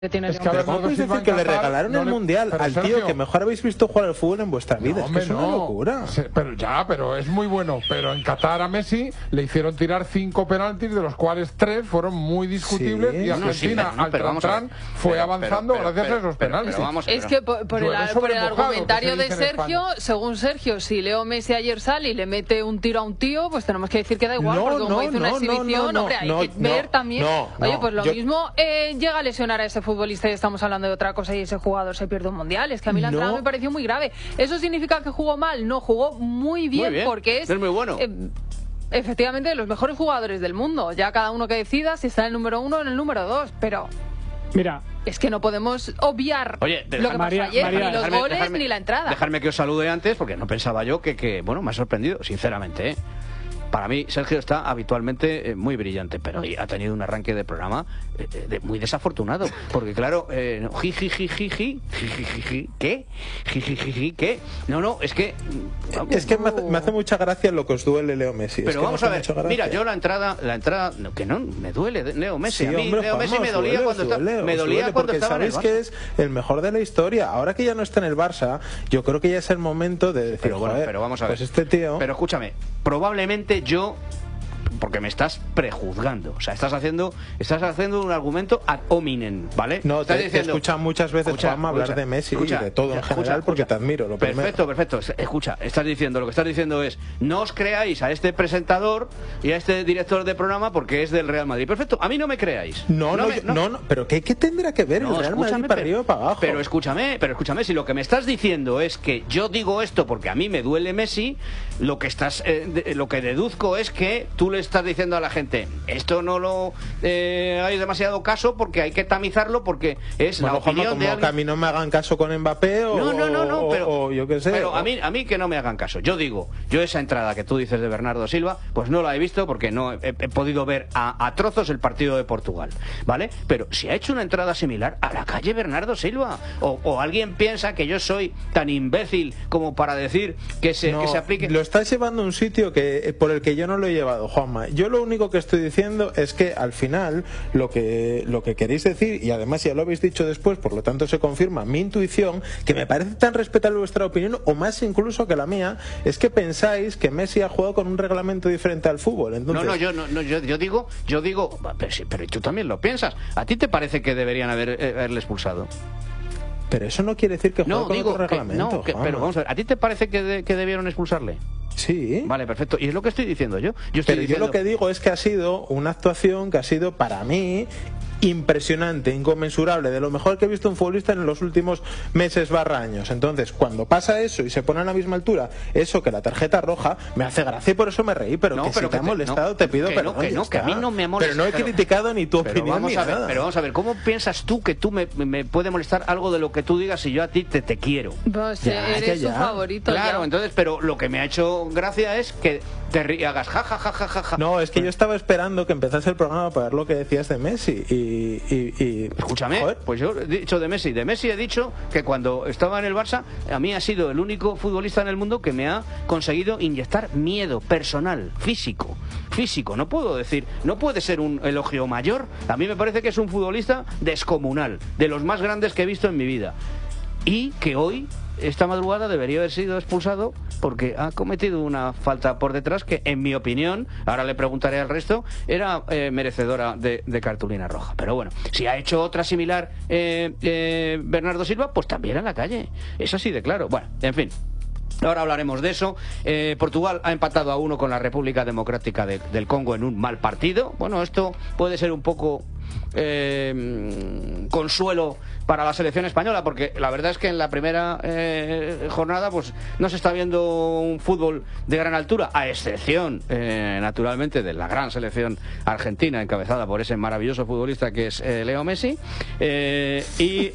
tiene es que ¿cómo podéis decir que le regalaron el Mundial al tío Sergio, que mejor habéis visto jugar al fútbol en vuestra vida? Es que es una locura. Pero es muy bueno. Pero en Qatar a Messi le hicieron tirar 5 penaltis, de los cuales 3 fueron muy discutibles, y Argentina al Trantran fue avanzando gracias a esos penaltis. Es que por el argumentario de Sergio, según Sergio, si Leo Messi ayer sale y le mete un tiro a un tío, pues tenemos que decir que da igual, porque como hizo una exhibición, hombre, hay que ver también. Oye, pues lo mismo llega a lesionar a ese futbolista y estamos hablando de otra cosa y ese jugador se pierde un mundial. Es que a mí la entrada me pareció muy grave. ¿Eso significa que jugó mal? No, jugó muy bien, porque es muy bueno. Efectivamente, de los mejores jugadores del mundo. Ya cada uno que decida si está en el número 1 o en el número 2, pero mira, es que no podemos obviar lo que pasó ayer, ni los goles ni la entrada. Dejarme que os salude antes, porque no pensaba yo bueno, me ha sorprendido, sinceramente, Para mí, Sergio está habitualmente muy brillante, pero ha tenido un arranque de programa muy desafortunado. Porque, claro, ¿qué? ¿Qué? No, es que... Es que me hace mucha gracia lo que os duele Leo Messi. Pero vamos a ver, mira, yo la entrada, que no, me duele Leo Messi. Sí, a mí hombre, Leo Messi me dolía cuando estaba en el Barça. Sabéis que es el mejor de la historia. Ahora que ya no está en el Barça, yo creo que ya es el momento de decir, pero vamos a ver. Pues este tío... Pero escúchame, probablemente yo, porque me estás prejuzgando, o sea, estás haciendo un argumento ad hominem, ¿vale? No, te he escuchado muchas veces, Juanma, hablar de Messi y de todo en general, porque te admiro. Perfecto. Escucha, lo que estás diciendo es, no os creáis a este presentador y a este director de programa porque es del Real Madrid. Perfecto, a mí no me creáis. No, pero ¿qué tendrá que ver el Real Madrid para arriba y para abajo? Pero escúchame, si lo que me estás diciendo es que yo digo esto porque a mí me duele Messi, lo que deduzco es que tú le estás diciendo a la gente, esto no lo hay demasiado caso porque hay que tamizarlo porque es la opinión de alguien. Que a mí no me hagan caso con Mbappé o yo qué sé. Pero a mí que no me hagan caso. Yo esa entrada que tú dices de Bernardo Silva, pues no la he visto porque no he podido ver a trozos el partido de Portugal, ¿vale? Pero si ha hecho una entrada similar, a la calle Bernardo Silva. O alguien piensa que yo soy tan imbécil como para decir que se aplique. Lo estás llevando a un sitio por el que yo no lo he llevado, Juanma. Yo lo único que estoy diciendo es que al final lo que queréis decir, y además ya lo habéis dicho después, por lo tanto se confirma mi intuición, que me parece tan respetable vuestra opinión, o más incluso que la mía, es que pensáis que Messi ha jugado con un reglamento diferente al fútbol. Entonces... yo digo, pero tú también lo piensas. ¿A ti te parece que deberían haberle expulsado? Pero eso no quiere decir que juegue con otro reglamento. Pero vamos a ver, ¿a ti te parece que debieron expulsarle? Sí. Vale, perfecto. Y es lo que estoy diciendo yo. Yo lo que digo es que ha sido una actuación que ha sido para mí impresionante, inconmensurable, de lo mejor que he visto un futbolista en los últimos meses / años. Entonces, cuando pasa eso y se pone a la misma altura, eso que la tarjeta roja, me hace gracia y por eso me reí, pero si te ha molestado, te pido perdón. Que a mí no me ha molestado. Pero no he criticado ni tu opinión ni nada. Pero vamos a ver, ¿cómo piensas tú que tú me puede molestar algo de lo que tú digas si yo a ti te quiero? Pues eres su favorito. Claro, entonces, pero lo que me ha hecho gracia es que te hagas ja. No, es que yo estaba esperando que empezase el programa para ver lo que decías de Messi y escúchame, pues yo he dicho de Messi he dicho que cuando estaba en el Barça, a mí ha sido el único futbolista en el mundo que me ha conseguido inyectar miedo personal, físico, no puedo decir, no puede ser un elogio mayor. A mí me parece que es un futbolista descomunal, de los más grandes que he visto en mi vida, y que hoy, esta madrugada, debería haber sido expulsado porque ha cometido una falta por detrás que, en mi opinión, ahora le preguntaré al resto, era merecedora de cartulina roja. Pero bueno, si ha hecho otra similar Bernardo Silva, pues también a la calle. Es así de claro. Bueno, en fin. Ahora hablaremos de eso. Portugal ha empatado a 1 con la República Democrática del Congo en un mal partido. Bueno, esto puede ser un poco consuelo para la selección española, porque la verdad es que en la primera jornada pues no se está viendo un fútbol de gran altura, a excepción naturalmente de la gran selección argentina encabezada por ese maravilloso futbolista que es Leo Messi, y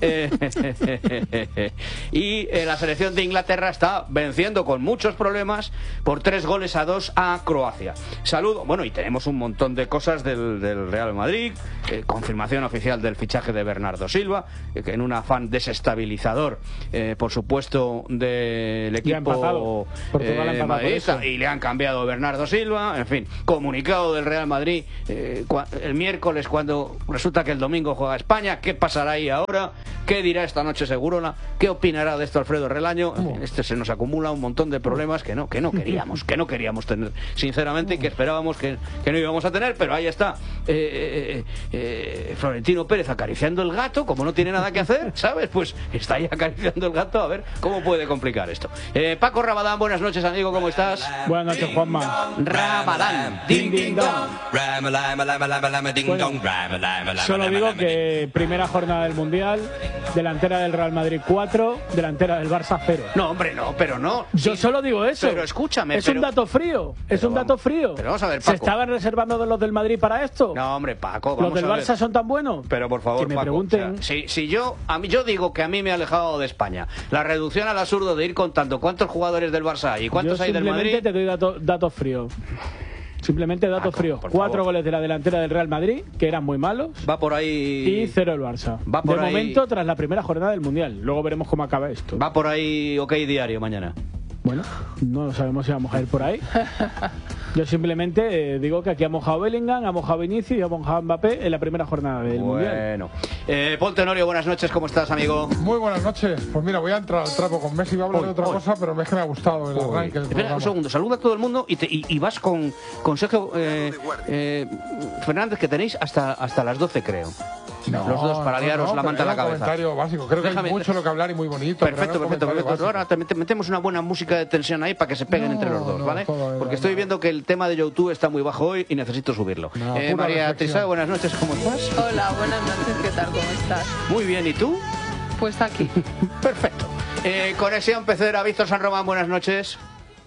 la selección de Inglaterra está venciendo con muchos problemas por 3-2 a Croacia. Saludo, bueno, y tenemos un montón de cosas del Real Madrid, confirmación oficial del fichaje de Bernardo Bernardo Silva, que en un afán desestabilizador, por supuesto, del equipo madridista, y le han cambiado a Bernardo Silva. En fin, comunicado del Real Madrid el miércoles, cuando resulta que el domingo juega España. ¿Qué pasará ahí ahora? ¿Qué dirá esta noche Segurola? ¿Qué opinará de esto Alfredo Relaño? Se nos acumula un montón de problemas que no queríamos tener, sinceramente, y que esperábamos que no íbamos a tener, pero ahí está Florentino Pérez acariciando el gato, como no tiene nada que hacer, ¿sabes? Pues está ahí acariciando el gato, a ver cómo puede complicar esto. Paco Rabadán, buenas noches, amigo, ¿cómo estás? Buenas noches, Juanma. Rabadán, ding ding dong. Solo digo que primera jornada del Mundial, delantera del Real Madrid 4, delantera del Barça 0. No, hombre, no, pero no. Yo solo digo eso. Pero escúchame. Es un dato frío. Es un dato frío. Pero vamos a ver, Paco. ¿Se estaban reservando de los del Madrid para esto? No, hombre, Paco, vamos ¿Los del a ver. Barça son tan buenos? Pero por favor, que me Paco, pregunten. o sea, si yo digo que a mí me ha alejado de España la reducción al absurdo de ir contando cuántos jugadores del Barça hay y cuántos hay del Madrid. Simplemente te doy datos fríos. Simplemente datos fríos. 4 goles de la delantera del Real Madrid, que eran muy malos. Va por ahí. Y 0 el Barça. Va por de ahí... momento, tras la primera jornada del Mundial. Luego veremos cómo acaba esto. Va por ahí OK Diario mañana. Bueno, no sabemos si vamos a ir por ahí. Yo simplemente digo que aquí ha mojado Bellingham, ha mojado Vinicius y ha mojado Mbappé en la primera jornada del Mundial. Bueno. Paul Tenorio, buenas noches, ¿cómo estás, amigo? Muy buenas noches. Pues mira, voy a entrar al trapo con Messi. Voy a hablar de otra cosa, pero es que me ha gustado el arranque del Espera un segundo, saluda a todo el mundo y vas con Sergio Fernández, que tenéis hasta las 12, creo. No, los dos, para liaros la manta en la cabeza. Un comentario básico. Creo que hay mucho lo que hablar y muy bonito. Perfecto. Ahora te metemos una buena música de tensión ahí para que se peguen entre los dos, ¿vale? Porque estoy viendo que el tema de YouTube está muy bajo hoy y necesito subirlo. María Trisá, buenas noches, ¿cómo estás? Hola, buenas noches, ¿qué tal? ¿Cómo estás? Muy bien, ¿y tú? Pues aquí. Perfecto. Conexión Pecera, Víctor San Román, buenas noches.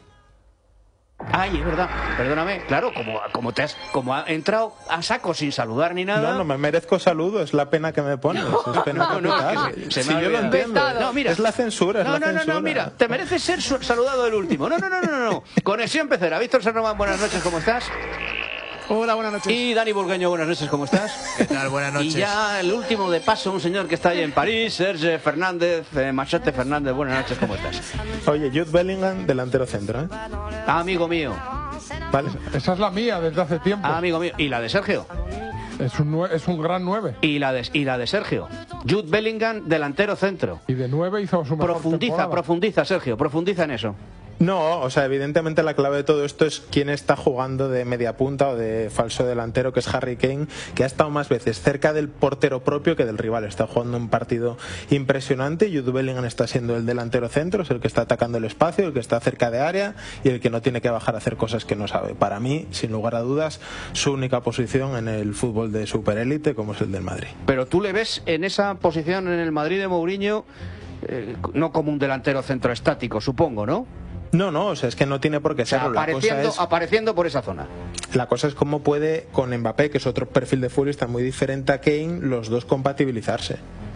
Ay, es verdad, perdóname, claro, como ha entrado a saco sin saludar ni nada. No me merezco saludo, es la pena que me pones. Es pena se si yo lo entiendo. No, mira, es la censura. No, mira, te mereces ser saludado el último. No. Conexión Pecera, Víctor San Román, buenas noches, ¿cómo estás? Hola, buenas noches. Y Dani Burgueño, buenas noches, ¿cómo estás? ¿Qué tal? Buenas noches. Y ya el último de paso, un señor que está ahí en París, Serge Fernández, Machete Fernández, buenas noches, ¿cómo estás? Oye, Jude Bellingham, delantero centro, ¿eh? Amigo mío. Vale. Esa es la mía desde hace tiempo. Amigo mío. ¿Y la de Sergio? Es un gran 9. ¿Y la de Sergio? Jude Bellingham, delantero centro. Y de 9 hizo su mejor temporada. Profundiza, Sergio, profundiza en eso. No, o sea, evidentemente la clave de todo esto es quién está jugando de media punta o de falso delantero, que es Harry Kane, que ha estado más veces cerca del portero propio que del rival. Está jugando un partido impresionante. Jude Bellingham está siendo el delantero centro, es el que está atacando el espacio, el que está cerca de área y el que no tiene que bajar a hacer cosas que no sabe. Para mí, sin lugar a dudas, su única posición en el fútbol de superélite, como es el del Madrid. Pero tú le ves en esa posición en el Madrid de Mourinho, no como un delantero centro estático, supongo, ¿no? No, o sea, es que no tiene por qué serlo. Apareciendo por esa zona. La cosa es cómo puede, con Mbappé, que es otro perfil de futbolista muy diferente a Kane, los dos compatibilizarse.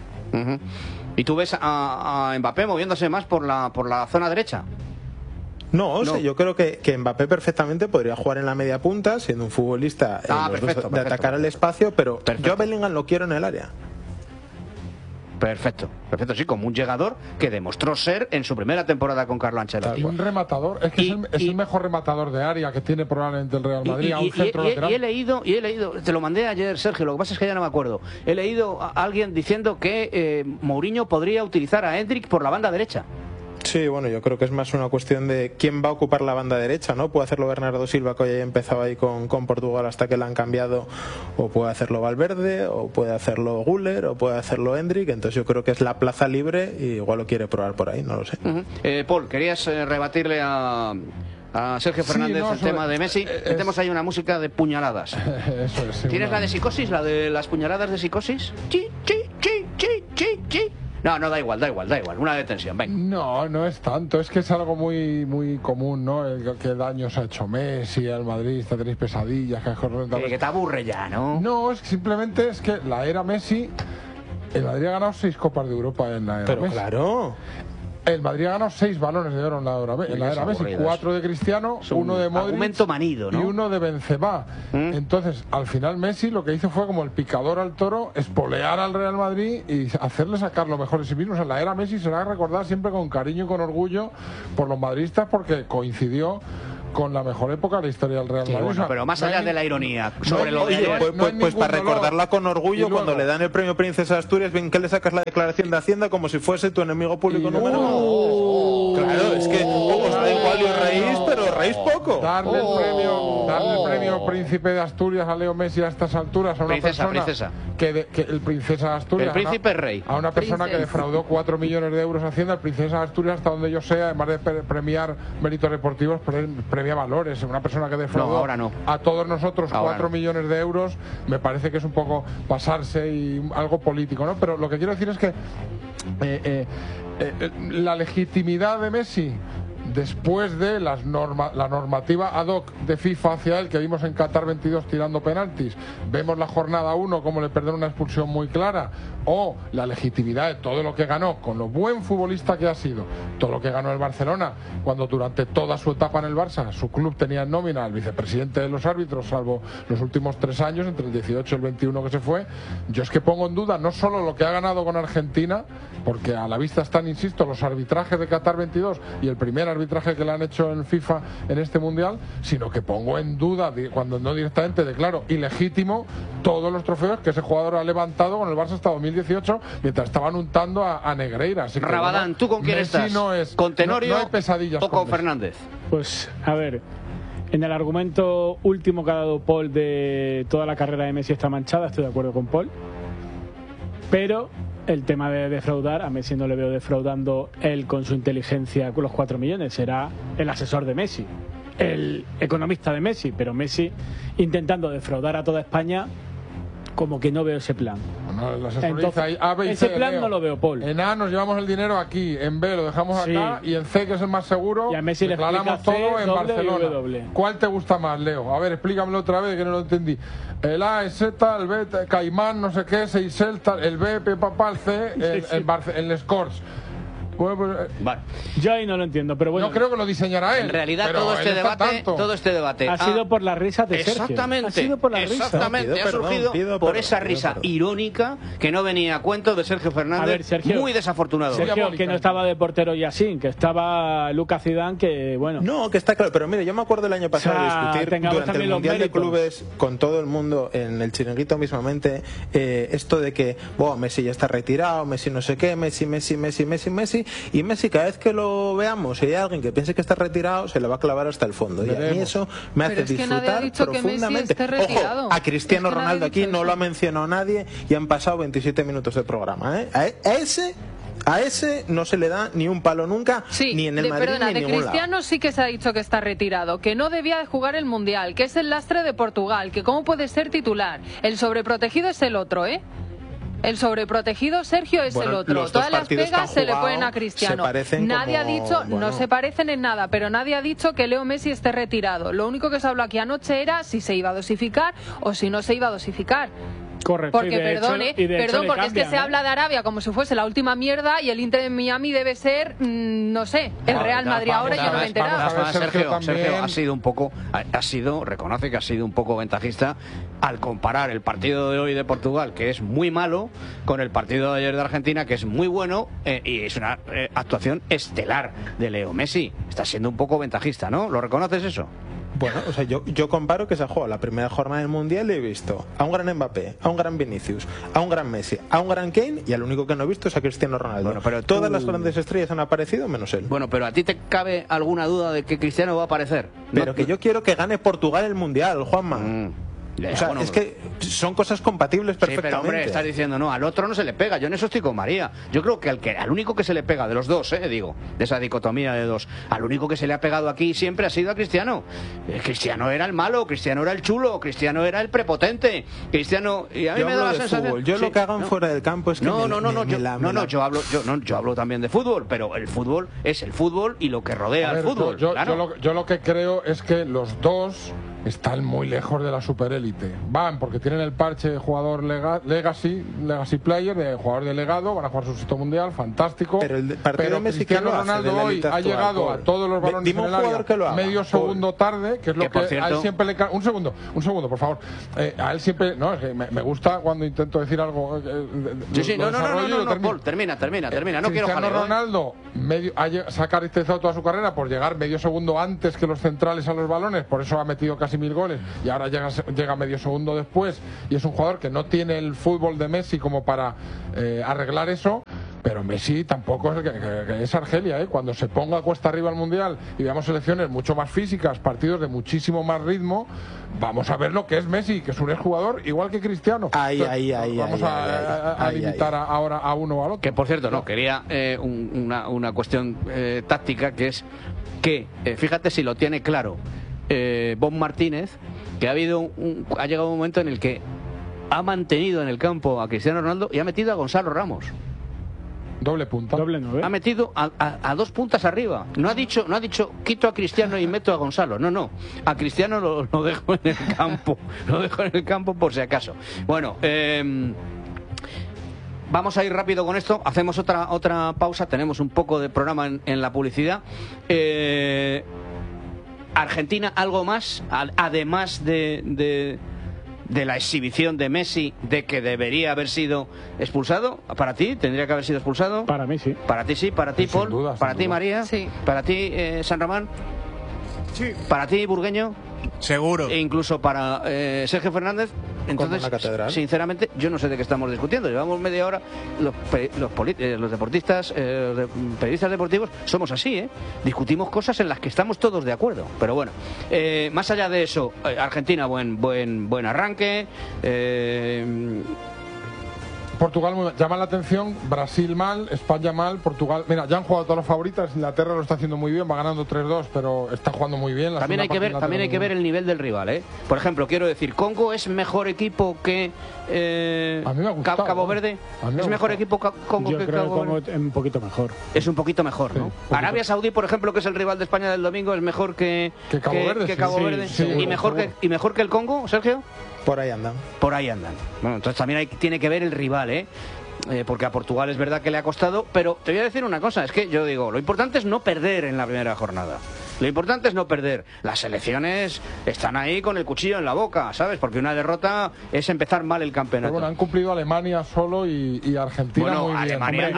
¿Y tú ves a Mbappé moviéndose más por la zona derecha? No, o sea, yo creo que Mbappé perfectamente podría jugar en la media punta, siendo un futbolista de atacar el espacio, pero yo a Bellingham lo quiero en el área. Perfecto, sí, como un llegador que demostró ser en su primera temporada con Carlo Ancelotti. Un rematador, es que es el mejor rematador de área que tiene probablemente el Real Madrid, a un centro lateral. Y he leído, te lo mandé ayer, Sergio, lo que pasa es que ya no me acuerdo. He leído a alguien diciendo que Mourinho podría utilizar a Endrick por la banda derecha. Sí, bueno, yo creo que es más una cuestión de quién va a ocupar la banda derecha, ¿no? Puede hacerlo Bernardo Silva, que hoy empezado ahí con Portugal hasta que la han cambiado, o puede hacerlo Valverde, o puede hacerlo Güler, o puede hacerlo Endrick. Entonces yo creo que es la plaza libre y igual lo quiere probar por ahí, no lo sé. Paul, ¿querías rebatirle a Sergio Fernández el tema de Messi? Metemos ahí una música de puñaladas. Eso es, ¿Tienes la de psicosis, la de las puñaladas de psicosis? Chi. No, da igual, una detención, venga. No es tanto, es que es algo muy muy común, ¿no? Que daños ha hecho Messi al Madrid, tenéis pesadillas, que te aburre ya, ¿no? No, simplemente es que la era Messi, el Madrid ha ganado 6 Copas de Europa en la era Pero Messi. claro. El Madrid ha ganado 6 balones de oro en la era Messi, 4 de Cristiano, 1 de Modric manido, ¿no? y 1 de Benzema. Entonces, al final Messi lo que hizo fue como el picador al toro, espolear al Real Madrid y hacerle sacar lo mejor de sí mismos. En la era Messi será recordada siempre con cariño y con orgullo por los madridistas porque coincidió con la mejor época de la historia del Real Madrid. Bueno, o sea, pero más allá de la ironía sobre lo de ayer, pues para recordarla con orgullo, cuando le dan el premio Princesa de Asturias, bien que le sacas la declaración de Hacienda como si fuese tu enemigo público número uno. Claro, es que os da igual y os reís, pero reís poco. Darle el premio Príncipe de Asturias a Leo Messi a estas alturas, a una persona que el Princesa de Asturias, el príncipe rey, a una persona que defraudó 4 millones de euros a Hacienda. El Princesa de Asturias, hasta donde yo sé, además de premiar méritos deportivos, premia valores. Una persona que defraudó a todos nosotros 4 millones de euros, me parece que es un poco pasarse y algo político, ¿no? Pero lo que quiero decir es que la legitimidad de Messi después de la normativa ad hoc de FIFA hacia él, que vimos en Qatar 22 tirando penaltis, vemos la jornada 1 como le perder una expulsión muy clara, o la legitimidad de todo lo que ganó, con lo buen futbolista que ha sido, todo lo que ganó el Barcelona, cuando durante toda su etapa en el Barça, su club tenía en nómina al vicepresidente de los árbitros, salvo los últimos 3 años, entre el 18 y el 21 que se fue. Yo es que pongo en duda no solo lo que ha ganado con Argentina, porque a la vista están, insisto, los arbitrajes de Qatar 22 y el primer arbitraje que le han hecho en FIFA en este Mundial, sino que pongo en duda, cuando no directamente declaro ilegítimo, todos los trofeos que ese jugador ha levantado con el Barça hasta 2018, mientras estaban untando a Negreira. Así que, Rabadán, ¿tú con quién Messi estás? No es, ¿Con Tenorio no hay pesadillas o con Fernández? Pues, a ver, en el argumento último que ha dado Paul de toda la carrera de Messi está manchada, estoy de acuerdo con Paul, pero el tema de defraudar, a Messi no le veo defraudando él con su inteligencia con los 4 millones, será el asesor de Messi, el economista de Messi, pero Messi intentando defraudar a toda España, como que no veo ese plan. Entonces, ese plan no lo veo, Paul. En A nos llevamos el dinero aquí, en B lo dejamos acá, y en C, que es el más seguro, y a Messi declaramos todo en Barcelona. ¿Cuál te gusta más, Leo? A ver, explícamelo otra vez, que no lo entendí. El A es Z, el B Caimán, no sé qué, Seychelles, el B Papá, el C, el Scores. Bueno, pues, vale. Yo ahí no lo entiendo, pero bueno. No creo que lo diseñará él. En realidad todo este debate ha sido por la risa de Sergio. Exactamente. Ha sido por la risa. Exactamente. Ha surgido por esa risa irónica que no venía a cuento de Sergio Fernández. A ver, Sergio, muy desafortunado. Sergio, que no estaba de portero Yacine, que estaba Lucas Zidane, que bueno. No, que está claro. Pero mire, yo me acuerdo el año pasado de discutir durante el Mundial de Clubes con todo el mundo en el Chiringuito mismamente esto de que Messi ya está retirado, Messi no sé qué, Messi, y Messi cada vez que lo veamos, si hay alguien que piense que está retirado, se le va a clavar hasta el fondo. Y a mí eso me hace disfrutar profundamente. Ojo, a Cristiano Ronaldo aquí no lo ha mencionado nadie y han pasado 27 minutos de programa. A ese no se le da ni un palo nunca, ni en el Madrid ni en ningún lado. De Cristiano sí que se ha dicho que está retirado, que no debía de jugar el Mundial, que es el lastre de Portugal, que cómo puede ser titular. El sobreprotegido es el otro, El sobreprotegido, Sergio, es el otro. Todas las pegas se le ponen a Cristiano. Nadie ha dicho, no se parecen en nada, pero nadie ha dicho que Leo Messi esté retirado. Lo único que se habló aquí anoche era si se iba a dosificar o si no se iba a dosificar. Correcto. Porque perdón, porque es que se habla de Arabia como si fuese la última mierda y el Inter de Miami debe ser, no sé, el Real Madrid ahora, yo no me he enterado. Sergio, ha sido un poco, reconoce que ha sido un poco ventajista al comparar el partido de hoy de Portugal, que es muy malo, con el partido de ayer de Argentina, que es muy bueno, y es una actuación estelar de Leo Messi. Está siendo un poco ventajista, ¿no? ¿Lo reconoces eso? Bueno, o sea, yo comparo que se ha jugado la primera jornada del Mundial y he visto a un gran Mbappé, a un gran Vinicius, a un gran Messi, a un gran Kane, y al único que no he visto es a Cristiano Ronaldo. Bueno, pero todas las grandes estrellas han aparecido menos él. Bueno, pero ¿a ti te cabe alguna duda de que Cristiano va a aparecer? Pero que yo quiero que gane Portugal el Mundial, Juanma. O sea, es que son cosas compatibles perfectamente. Sí, pero hombre, estás diciendo, no, al otro no se le pega. Yo en eso estoy con María. Yo creo que al único que se le pega de los dos, de esa dicotomía de dos, al único que se le ha pegado aquí siempre ha sido a Cristiano. Cristiano era el malo, Cristiano era el chulo, Cristiano era el prepotente. Cristiano, y a mí me da la sensación. Yo lo que hagan fuera del campo es que yo hablo también de fútbol, pero el fútbol es el fútbol y lo que rodea al fútbol. Yo lo que creo es que los dos están muy lejos de la superélite. Van porque tienen el parche de jugador legacy player, de jugador delegado, van a jugar su sexto mundial, fantástico. Pero el partido de Messi, Cristiano Ronaldo hoy ha llegado a todos los balones en el área medio segundo tarde, que es lo que a él siempre le... Un segundo, por favor. A él siempre... No, es que me gusta cuando intento decir algo... No, Paul, termina. No quiero jaleo. Ronaldo se ha caracterizado toda su carrera por llegar medio segundo antes que los centrales a los balones, por eso ha metido casi 1000 goles y ahora llega medio segundo después, y es un jugador que no tiene el fútbol de Messi como para arreglar eso. Pero Messi tampoco es que es Argelia, ¿eh? Cuando se ponga cuesta arriba al Mundial y veamos selecciones mucho más físicas, partidos de muchísimo más ritmo, vamos a ver lo que es Messi, que es un exjugador igual que Cristiano. Vamos a limitar ahora a uno o al otro. Que por cierto, no, quería una cuestión táctica, que es que, fíjate si lo tiene claro Bob Martínez, que ha llegado un momento en el que ha mantenido en el campo a Cristiano Ronaldo y ha metido a Gonzalo Ramos. Doble punta. Doble 9. Ha metido a 2 puntas arriba. No ha dicho quito a Cristiano y meto a Gonzalo. No. A Cristiano lo dejo en el campo. Lo dejo en el campo por si acaso. Bueno, vamos a ir rápido con esto. Hacemos otra pausa. Tenemos un poco de programa en la publicidad. Argentina, algo más, además de la exhibición de Messi, de que debería haber sido expulsado. ¿Para ti tendría que haber sido expulsado? Para mí sí. Para ti sí, para ti Paul, duda, para ti María, sí. Para ti San Román, sí. Para ti Burgueño, seguro. E incluso para Sergio Fernández. Entonces, sinceramente, yo no sé de qué estamos discutiendo. Llevamos media hora. Los deportistas, periodistas deportivos, somos así, ¿eh? Discutimos cosas en las que estamos todos de acuerdo. Pero bueno, más allá de eso, Argentina, buen arranque. Portugal llama la atención, Brasil mal, España mal, Portugal... Mira, ya han jugado todas las favoritas, Inglaterra lo está haciendo muy bien, va ganando 3-2, pero está jugando muy bien. También hay que ver el nivel del rival, ¿eh? Por ejemplo, quiero decir, ¿Congo es mejor equipo que a mí me ha gustado, Cabo Verde? ¿Es mejor equipo Congo que Cabo Verde? Es un poquito mejor. Es un poquito mejor, ¿no? Sí, Arabia Saudí, por ejemplo, que es el rival de España del domingo, es mejor que Cabo Verde. ¿Y mejor que el Congo, Sergio? Por ahí andan. Bueno, entonces también tiene que ver el rival, porque a Portugal es verdad que le ha costado, pero te voy a decir una cosa, es que yo digo, lo importante es no perder en la primera jornada. Lo importante es no perder. Las selecciones están ahí con el cuchillo en la boca, ¿sabes? Porque una derrota es empezar mal el campeonato. Pero bueno, han cumplido Alemania solo y Argentina muy bien.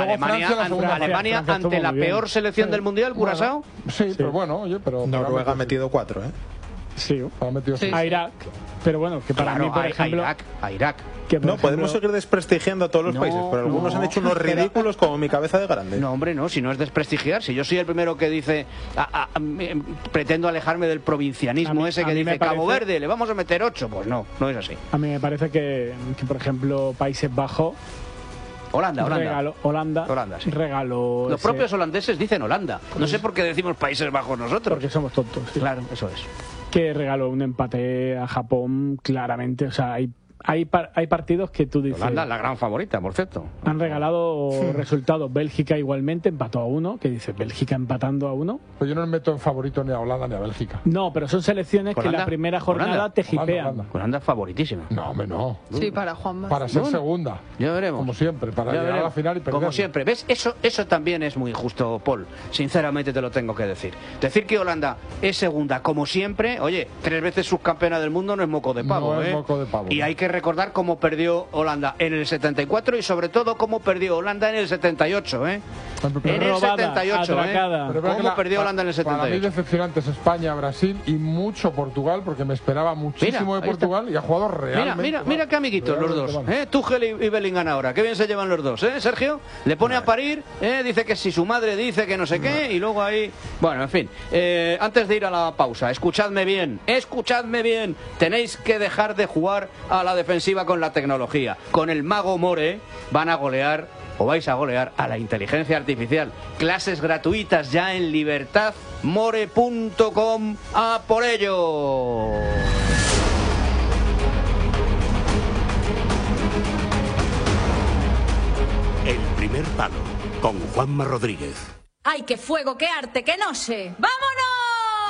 Alemania ante la peor selección del Mundial, Curazao. Sí, pero bueno, oye, pero... Noruega ha metido 4, ¿eh? Sí. Ha metido a Irak. Pero bueno, que para mí, por ejemplo... A Irak. No, podemos seguir desprestigiando a todos los países, pero algunos han hecho unos ridículos como mi cabeza de grande. No, hombre, no, si no es desprestigiar, si yo soy el primero que dice, pretendo alejarme del provincianismo ese que dice Cabo Verde, le vamos a meter 8, pues no es así. A mí me parece que por ejemplo, Países Bajos, Holanda. Sí. Regaló los propios holandeses dicen Holanda. No sé por qué decimos Países Bajos nosotros. Porque somos tontos. Sí. Claro, eso es. Que regaló un empate a Japón claramente, o sea, hay partidos que tú dices... Holanda, la gran favorita, por cierto. Han regalado resultados. Bélgica igualmente empató a 1, que dices, Bélgica empatando a 1. Pues yo no me meto en favorito ni a Holanda ni a Bélgica. No, pero son selecciones que en la primera jornada te jipean. Holanda es favoritísima. No, hombre, no. Sí, para Juanma. Para ser segunda. Ya veremos. Como siempre, para llegar a la final y perder. Como siempre. ¿Ves? Eso también es muy injusto, Paul. Sinceramente te lo tengo que decir. Decir que Holanda es segunda, como siempre, oye, 3 veces subcampeona del mundo no es moco de pavo, no es moco de pavo. Y hay que recordar cómo perdió Holanda en el 74 y sobre todo cómo perdió Holanda en el 78, En el 78, ¿Cómo perdió Holanda en el 78? Para mí decepcionantes España, Brasil y mucho Portugal, porque me esperaba muchísimo de Portugal y ha jugado realmente. Mira qué amiguitos los dos, Tuchel y Bellingham ahora, qué bien se llevan los dos, Sergio, le pone a parir, dice que si su madre dice que no sé qué y luego ahí, bueno, en fin, antes de ir a la pausa, escuchadme bien, tenéis que dejar de jugar a la defensiva con la tecnología. Con el mago More van a golear o vais a golear a la inteligencia artificial. Clases gratuitas ya en libertadmore.com. ¡A por ello! El primer palo con Juanma Rodríguez. ¡Ay, qué fuego, qué arte, qué noche! ¡Vámonos!